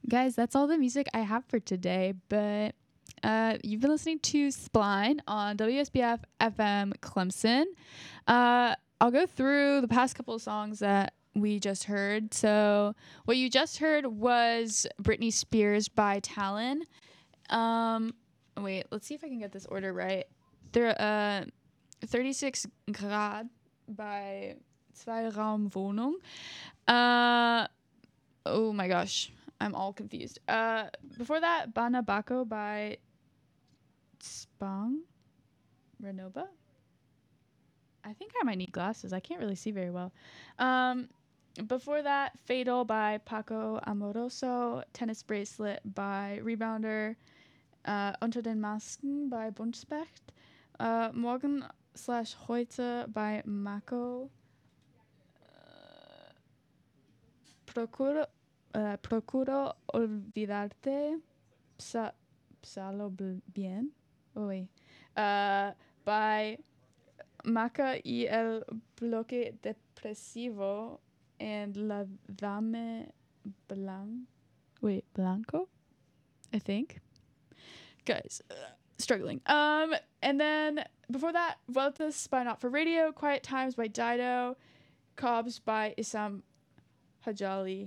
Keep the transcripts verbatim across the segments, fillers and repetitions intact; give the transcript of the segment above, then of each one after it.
guys, that's all the music I have for today. But uh, you've been listening to Spline on W S B F F M Clemson. Uh, I'll go through the past couple of songs that we just heard. So what you just heard was Britney Spears by Talon. Um, wait, let's see if I can get this order right. There, uh, thirty-six Grad by Zweiraumwohnung. Uh, oh my gosh, I'm all confused. Uh, before that, Bana Bako by Spang Renova. I think I might need glasses. I can't really see very well. Um, before that, Fatal by Paco Amoroso, Tennis Bracelet by Rebounder, uh, Unter den Masken by Buntspecht, uh, Morgen slash Heute by Mako, uh, Procuro, uh, Procuro Olvidarte, Psa, Psalo Bien, oh wait, uh, by Maca y el bloque depresivo and La Dame Blanc. Wait, Blanco? I think. Guys, uh, struggling. Um, and then before that, Vueltas by Not for Radio, Quiet Times by Dido, Cobbs by Isam Hajali.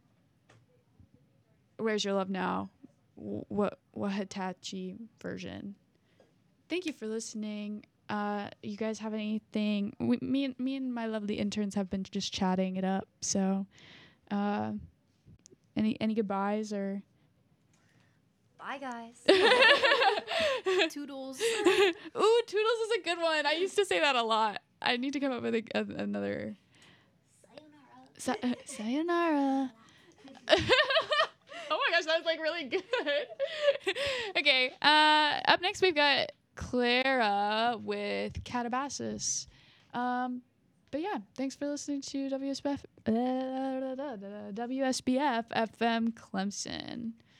Where's Your Love Now? What Wahatachi version. Thank you for listening. Uh, you guys have anything? We, me and me and my lovely interns have been just chatting it up. So, uh, any any goodbyes or? Bye, guys. Toodles. Ooh, toodles is a good one. I used to say that a lot. I need to come up with a, a, another. Sayonara. Sa- uh, sayonara. Oh my gosh, that was like really good. Okay. Uh, up next we've got Clara with Catabasis. Um, but yeah, thanks for listening to W S B F, uh, W S B F F M Clemson.